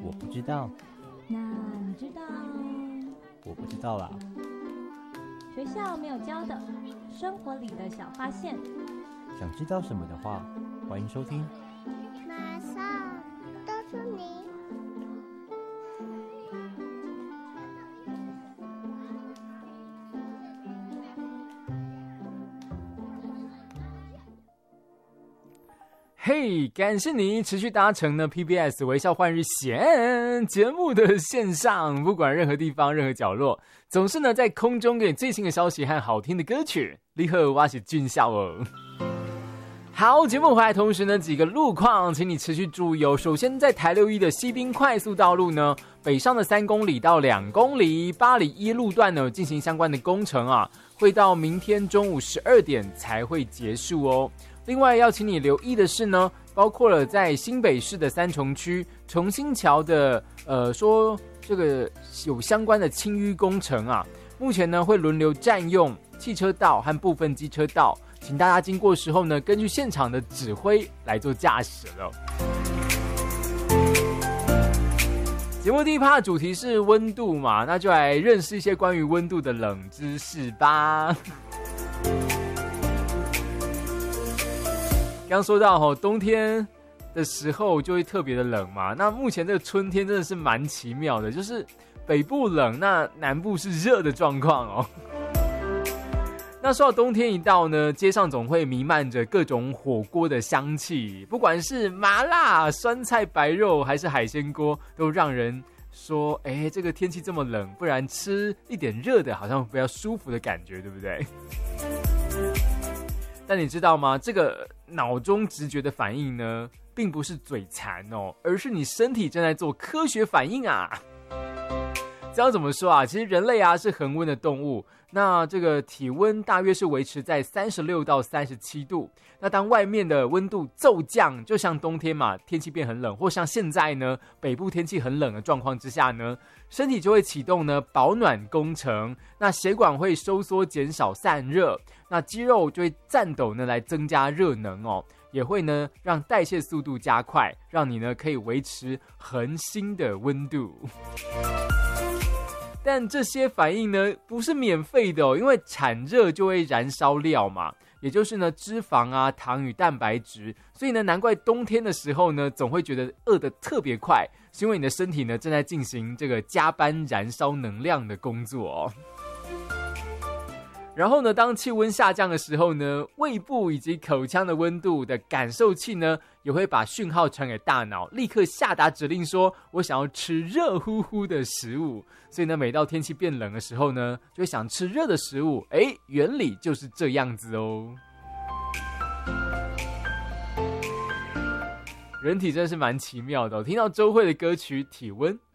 我不知道。 那你知道？ 我不知道啦。 学校没有教的，生活里的小发现。 想知道什么的话，欢迎收听。 马上告诉你。 嘿，感谢你持续搭乘呢 PBS 微笑换日线节目的线上，不管任何地方任何角落，总是呢在空中给你最新的消息和好听的歌曲。你好，我是俊孝哦。好，节目回来同时呢，几个路况请你持续注意哦。首先在台6E的西滨快速道路呢，北上的3公里到2公里，八里一路段呢进行相关的工程啊，会到明天中午12点才会结束哦。另外要请你留意的是呢，包括了在新北市的三重区重新桥的说这个有相关的清淤工程啊，目前呢会轮流占用汽车道和部分机车道，请大家经过时候呢，根据现场的指挥来做驾驶了。节目第一趴的主题是温度嘛，那就来认识一些关于温度的冷知识吧。刚说到冬天的时候就会特别的冷嘛，那目前这个春天真的是蛮奇妙的，就是北部冷，那南部是热的状况哦。那说到冬天一到呢，街上总会弥漫着各种火锅的香气，不管是麻辣、酸菜白肉还是海鲜锅，都让人说，这个天气这么冷，不然吃一点热的好像比较舒服的感觉，对不对？但你知道吗？这个脑中直觉的反应呢，并不是嘴馋哦，而是你身体正在做科学反应啊。这样怎么说啊？其实人类啊是恒温的动物，那这个体温大约是维持在36到37度。那当外面的温度骤降，就像冬天嘛，天气变很冷，或像现在呢，北部天气很冷的状况之下呢，身体就会启动呢保暖工程，那血管会收缩减少散热，那肌肉就会颤抖呢来增加热能哦，也会呢让代谢速度加快，让你呢可以维持恒心的温度。但这些反应呢不是免费的哦，因为产热就会燃烧料嘛，也就是呢脂肪啊、糖与蛋白质，所以呢难怪冬天的时候呢总会觉得饿得特别快，是因为你的身体呢正在进行这个加班燃烧能量的工作哦。然后呢，当气温下降的时候呢，胃部以及口腔的温度的感受器呢，也会把讯号传给大脑，立刻下达指令说，我想要吃热乎乎的食物。所以呢，每到天气变冷的时候呢，就会想吃热的食物。原理就是这样子哦。人体真的是蛮奇妙的哦。听到周蕙的歌曲《体温》。